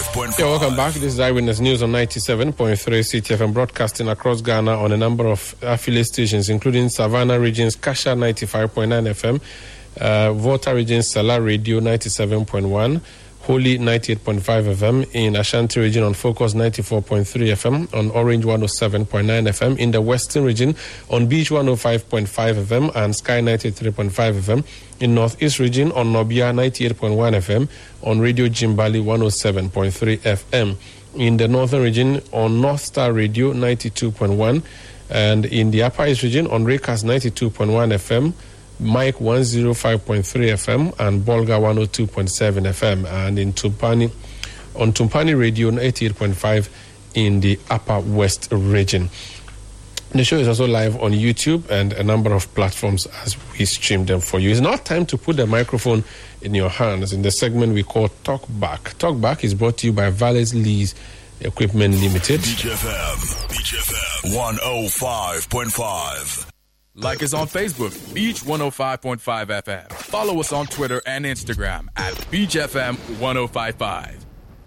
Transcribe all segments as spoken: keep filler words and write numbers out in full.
point five. Yeah, welcome back. This is Eyewitness News on ninety-seven point three C T F M, broadcasting across Ghana on a number of affiliate stations, including Savannah Region's Kasha ninety-five point nine F M, uh, Volta Region's Salah Radio ninety-seven point one, Holy ninety-eight point five F M, in Ashanti Region on Focus ninety-four point three F M, on Orange one oh seven point nine F M, in the Western Region on Beach one oh five point five F M and Sky ninety-three point five F M, in Northeast Region on Nobia ninety-eight point one F M, on Radio Jimbali one oh seven point three F M, in the Northern Region on North Star Radio ninety-two point one, and in the Upper East Region on Raycast ninety-two point one F M, Mike one oh five point three F M, and Bolga one oh two point seven F M, and in Tumpani on Tumpani Radio eighty-eight point five in the Upper West Region. The show is also live on YouTube and a number of platforms as we stream them for you. It's now time to put the microphone in your hands in the segment we call Talk Back. Talk Back is brought to you by Valles Lease Equipment Limited. Beach F M, Beach F M one oh five point five. Like us on Facebook, Beach one oh five point five F M. Follow us on Twitter and Instagram at Beach F M one oh five point five.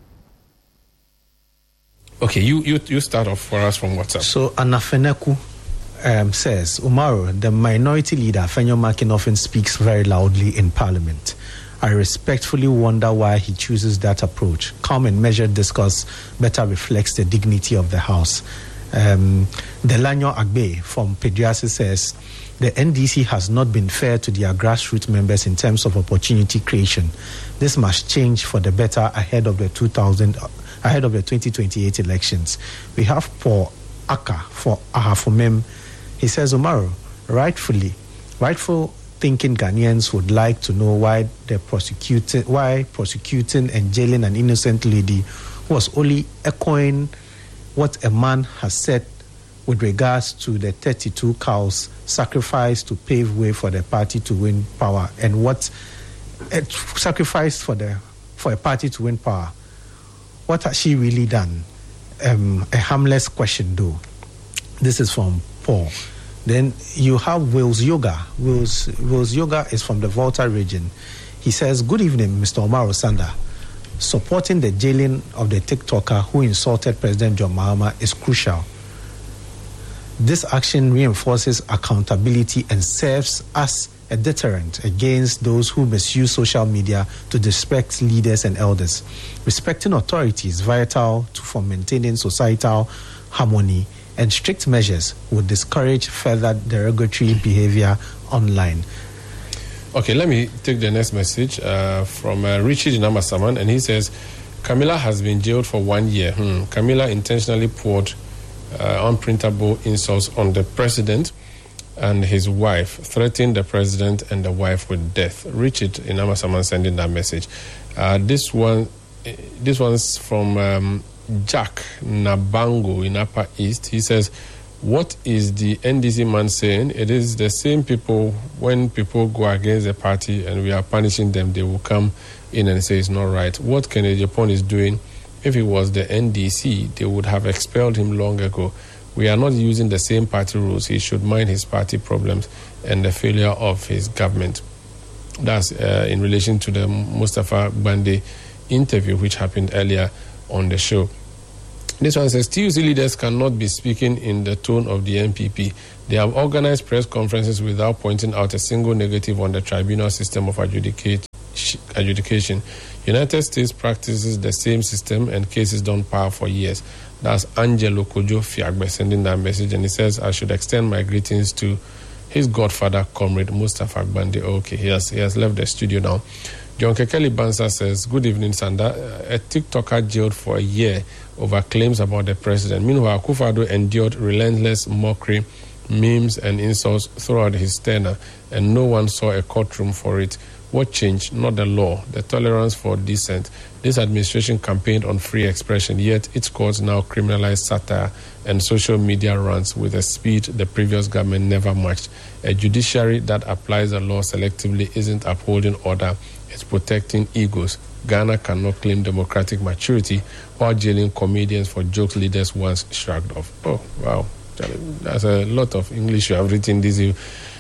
Okay, you, you you start off for us from WhatsApp. So Anafeneku um, says, Umaru, the minority leader, Fenyo Makin, often speaks very loudly in Parliament. I respectfully wonder why he chooses that approach. Calm and measured discourse better reflects the dignity of the House. Um, Delanyo Agbe from Pediasi says, the N D C has not been fair to their grassroots members in terms of opportunity creation. This must change for the better ahead of the two thousand ahead of the twenty twenty-eight elections. We have Paul Aka for Ahafumem. He says, Umaru, rightfully, rightful thinking Ghanaians would like to know why the prosecuting, why prosecuting and jailing an innocent lady who was only echoing what a man has said with regards to the thirty-two cows sacrificed to pave way for the party to win power, and what uh, sacrificed for the for a party to win power. What has she really done? Um, a harmless question, though. This is from Paul. Then you have Wills Yoga. Wills, Wills Yoga is from the Volta region. He says, good evening, Mister Umaru Sanda. Supporting the jailing of the TikToker who insulted President John Mahama is crucial. This action reinforces accountability and serves as a deterrent against those who misuse social media to disrespect leaders and elders. Respecting authority is vital to, for maintaining societal harmony, and strict measures would discourage further derogatory behavior online. Okay, let me take the next message uh, from uh, Richard Namasaman, and he says, Camilla has been jailed for one year. Hmm. Camilla intentionally poured uh, unprintable insults on the president and his wife, threatened the president and the wife with death. Richard Namasaman sending that message. Uh, this one, this one's from um, Jack Nabango in Upper East. He says, what is the N D C man saying? It is the same people, when people go against the party and we are punishing them, they will come in and say it's not right. What Kennedy Japan is doing, if it was the N D C, they would have expelled him long ago. We are not using the same party rules. He should mind his party problems and the failure of his government. That's uh, in relation to the Mustafa Bande interview which happened earlier on the show. This one says, T U C leaders cannot be speaking in the tone of the N P P. They have organized press conferences without pointing out a single negative on the tribunal system of adjudicate, adjudication. United States practices the same system and cases don't power for years. That's Angelo Kojo Fiagbe sending that message, and he says, I should extend my greetings to his godfather, Comrade Mustafa Bande. Okay, he has, he has left the studio now. John Kekeli Bansa says, good evening, Sanda. A TikToker jailed for a year over claims about the president. Meanwhile, Akufo-Addo endured relentless mockery, memes, and insults throughout his tenure, and no one saw a courtroom for it. What changed? Not the law, the tolerance for dissent. This administration campaigned on free expression, yet its courts now criminalize satire and social media rants with a speed the previous government never matched. A judiciary that applies the law selectively isn't upholding order, it's protecting egos. Ghana cannot claim democratic maturity while jailing comedians for jokes leaders once shrugged off. Oh, wow. That's a lot of English you have written this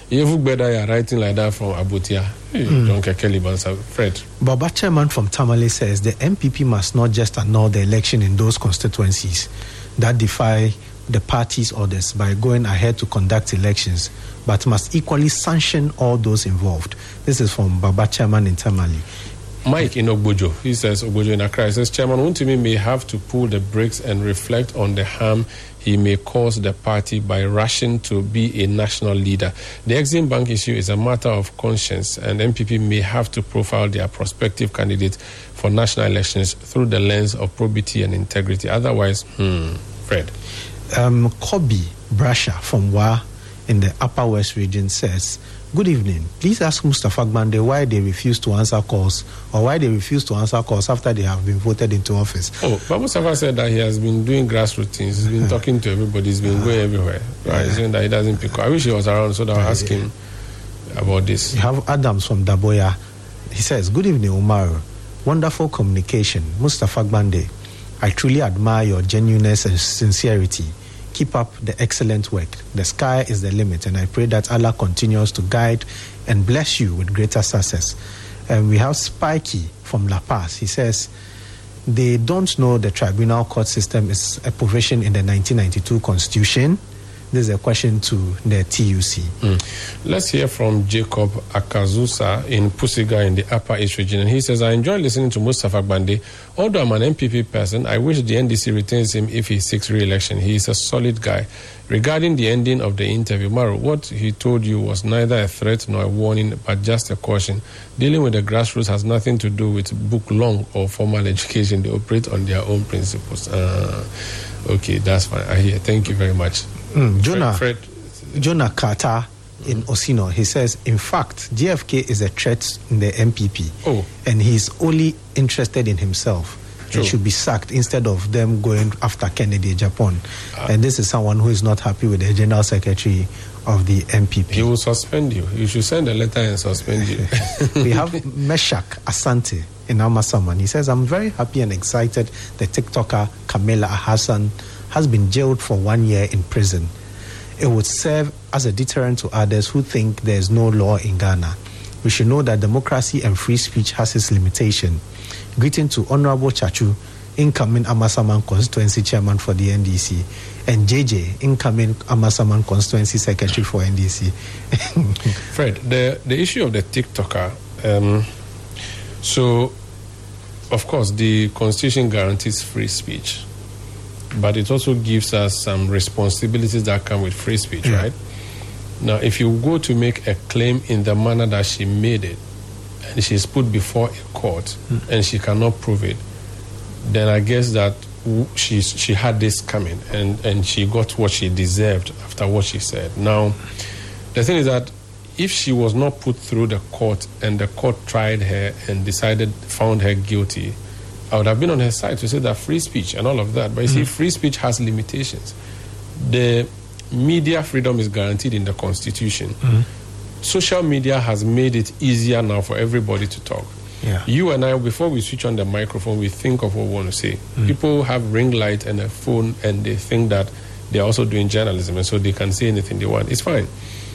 Yevu Beda, you're writing like that from Abutia. Mm. John Kekeli Bansa, Fred. Baba Chairman from Tamale says the M P P must not just annul the election in those constituencies that defy the party's orders by going ahead to conduct elections, but must equally sanction all those involved. This is from Baba Chairman in Tamale. Mike in Ogbojo, he says, Ogbojo in Accra, he says, Chairman Wontumi may have to pull the brakes and reflect on the harm he may cause the party by rushing to be a national leader. The Exim Bank issue is a matter of conscience, and M P P may have to profile their prospective candidate for national elections through the lens of probity and integrity. Otherwise, hmm, Fred. Um, Kobe Brasha from Wa in the Upper West region says, good evening. Please ask Mustafa Gbande why they refuse to answer calls or why they refuse to answer calls after they have been voted into office. Oh, but Mustafa said that he has been doing grassroots things. He's been uh, talking to everybody. He's been uh, going everywhere. Right? Yeah. Saying that he doesn't pick up. I wish he was around so that I'll ask him about this. You have Adams from Daboya. He says, good evening, Umar. Wonderful communication. Mustafa Gbande, I truly admire your genuineness and sincerity. Keep up the excellent work. The sky is the limit, and I pray that Allah continues to guide and bless you with greater success. And we have Spikey from La Paz. He says, they don't know the tribunal court system is a provision in the nineteen ninety-two Constitution. This is a question to the T U C. Mm. Let's hear from Jacob Akazusa in Pusiga in the Upper East region. And he says, I enjoy listening to Mustafa Gbande. Although I'm an M P P person, I wish the N D C retains him if he seeks re-election. He is a solid guy. Regarding the ending of the interview, Maro, what he told you was neither a threat nor a warning, but just a caution. Dealing with the grassroots has nothing to do with book long or formal education. They operate on their own principles. Uh, okay, that's fine. I hear. Thank you very much. Mm, Jonah, Fred, Fred. Jonah Carter in Osino, he says, in fact, J F K is a threat in the M P P. Oh. And he's only interested in himself. True. He should be sacked instead of them going after Kennedy, Japan. Uh, and this is someone who is not happy with the General Secretary of the M P P. He will suspend you. You should send a letter and suspend you. We have Meshach Asante in Amasaman. He says, I'm very happy and excited the TikToker Kamela Hassan has been jailed for one year in prison. It would serve as a deterrent to others who think there is no law in Ghana. We should know that democracy and free speech has its limitation. Greeting to Honorable Chachu, incoming Amasaman Constituency Chairman for the N D C, and J J, incoming Amasaman Constituency Secretary for N D C. Fred, the, the issue of the TikToker, um, so, of course, the Constitution guarantees free speech, but it also gives us some responsibilities that come with free speech, yeah. right? Now, if you go to make a claim in the manner that she made it, and she's put before a court, mm. and she cannot prove it, then I guess that she she had this coming, and, and she got what she deserved after what she said. Now, the thing is that if she was not put through the court and the court tried her and decided, found her guilty, I would have been on her side to say that free speech and all of that. But you mm. see, free speech has limitations. The media freedom is guaranteed in the Constitution. Mm. Social media has made it easier now for everybody to talk. Yeah. You and I, before we switch on the microphone, we think of what we want to say. Mm. People have ring light and a phone, and they think that they're also doing journalism, and so they can say anything they want. It's fine.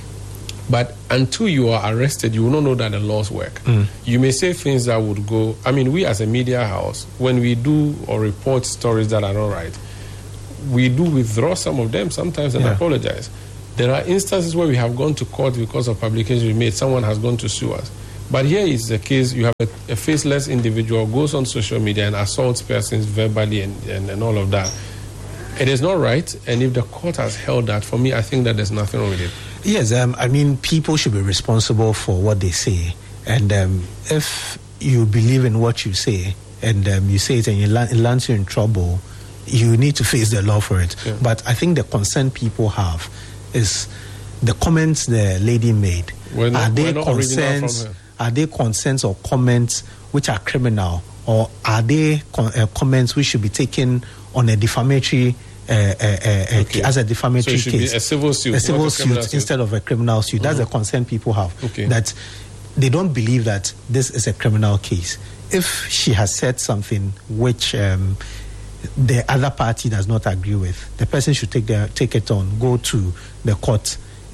But until you are arrested, you will not know that the laws work. Mm. You may say things that would go... I mean, we as a media house, when we do or report stories that are not right, we do withdraw some of them sometimes and yeah. apologize. There are instances where we have gone to court because of publications we made. Someone has gone to sue us. But here is the case. You have a, a faceless individual goes on social media and assaults persons verbally and, and, and all of that. It is not right. And if the court has held that, for me, I think that there's nothing wrong with it. Yes, um, I mean, people should be responsible for what they say. And um, if you believe in what you say, and um, you say it and it lands you in trouble, you need to face the law for it. Yeah. But I think the concern people have is the comments the lady made. Not, are they concerns? Are they concerns or comments which are criminal, or are they con- uh, comments which should be taken on a defamatory uh, uh, uh, okay. as a defamatory so it should case? Be a civil suit, a civil suit, suit instead of a criminal suit. Mm-hmm. That's the concern people have. Okay. That they don't believe that this is a criminal case. If she has said something which um, the other party does not agree with, the person should take the, take it on, go to the court and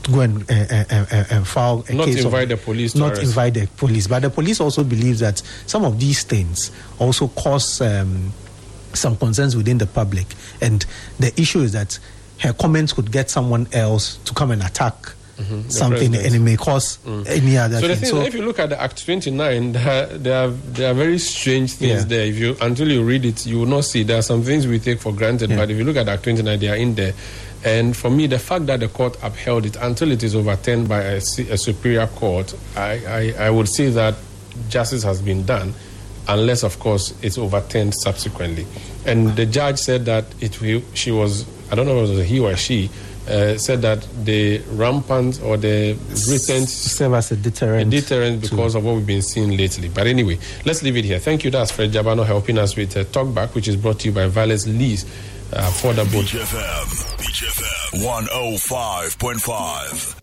go and, uh, uh, uh, uh, file a not case. Not invite of, the police to Not arrest. invite the police. But the police also believes that some of these things also cause um, some concerns within the public. And the issue is that her comments could get someone else to come and attack mm-hmm. something, and it may cause mm. any other so thing. The thing so is, if you look at the Act twenty-nine, there, there, are, there are very strange things yeah. there. If you Until you read it, you will not see. There are some things we take for granted, yeah. but if you look at Act twenty-nine, they are in there. And for me, the fact that the court upheld it until it is overturned by a, a superior court, I, I, I would say that justice has been done, unless, of course, it's overturned subsequently. And the judge said that it will, she was, I don't know if it was a he or she, uh, said that the rampant or the recent serve as a deterrent, a deterrent because to... of what we've been seeing lately. But anyway, let's leave it here. Thank you. That's Fred Jabano helping us with uh, Talkback, which is brought to you by Vales Lease. Uh, for the Beach F M, Beach F M one oh five point five.